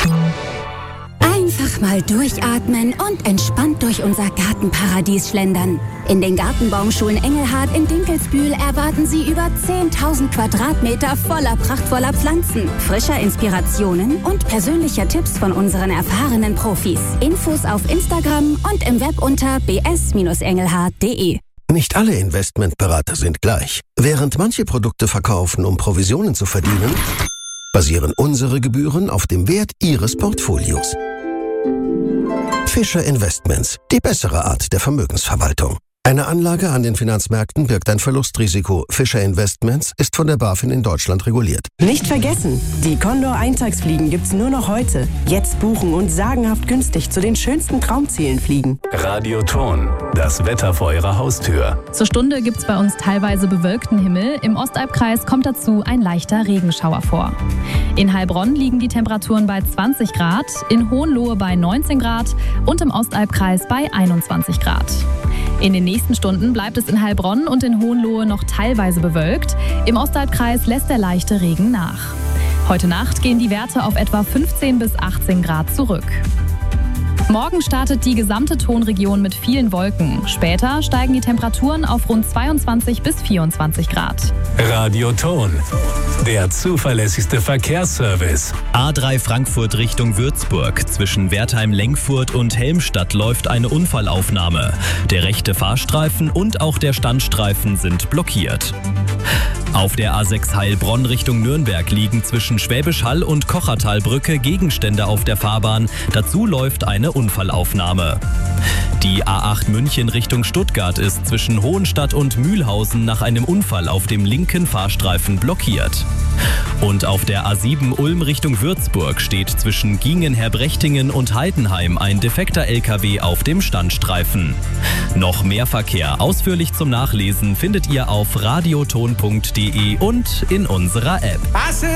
Einfach mal durchatmen und entspannt durch unser Gartenparadies schlendern. In den Gartenbaumschulen Engelhard in Dinkelsbühl erwarten Sie über 10.000 Quadratmeter voller prachtvoller Pflanzen, frischer Inspirationen und persönlicher Tipps von unseren erfahrenen Profis. Infos auf Instagram und im Web unter bs-engelhard.de. Nicht alle Investmentberater sind gleich. Während manche Produkte verkaufen, um Provisionen zu verdienen, basieren unsere Gebühren auf dem Wert Ihres Portfolios. Fischer Investments, die bessere Art der Vermögensverwaltung. Eine Anlage an den Finanzmärkten birgt ein Verlustrisiko. Fischer Investments ist von der BaFin in Deutschland reguliert. Nicht vergessen, die Condor-Eintagsfliegen gibt's nur noch heute. Jetzt buchen und sagenhaft günstig zu den schönsten Traumzielen fliegen. Radioton, das Wetter vor Ihrer Haustür. Zur Stunde gibt's bei uns teilweise bewölkten Himmel. Im Ostalbkreis kommt dazu ein leichter Regenschauer vor. In Heilbronn liegen die Temperaturen bei 20 Grad, in Hohenlohe bei 19 Grad und im Ostalbkreis bei 21 Grad. In den nächsten Stunden bleibt es in Heilbronn und in Hohenlohe noch teilweise bewölkt. Im Ostalbkreis lässt der leichte Regen nach. Heute Nacht gehen die Werte auf etwa 15 bis 18 Grad zurück. Morgen startet die gesamte Tonregion mit vielen Wolken. Später steigen die Temperaturen auf rund 22 bis 24 Grad. Radioton, der zuverlässigste Verkehrsservice. A3 Frankfurt Richtung Würzburg. Zwischen Wertheim-Lengfurt und Helmstadt läuft eine Unfallaufnahme. Der rechte Fahrstreifen und auch der Standstreifen sind blockiert. Auf der A6 Heilbronn Richtung Nürnberg liegen zwischen Schwäbisch Hall und Kochertalbrücke Gegenstände auf der Fahrbahn. Dazu läuft eine Unfallaufnahme. Die A8 München Richtung Stuttgart ist zwischen Hohenstadt und Mühlhausen nach einem Unfall auf dem linken Fahrstreifen blockiert. Und auf der A7 Ulm Richtung Würzburg steht zwischen Giengen-Herbrechtingen und Heidenheim ein defekter LKW auf dem Standstreifen. Noch mehr Verkehr ausführlich zum Nachlesen findet ihr auf radioton.de und in unserer App.